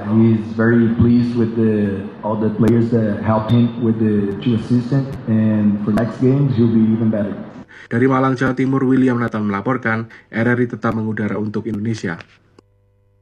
He's very pleased with all the players that helped him with the 2 assistants, and for next games he'll be even better. Dari Malang, Jawa Timur, William Nathan melaporkan, RRI tetap mengudara untuk Indonesia.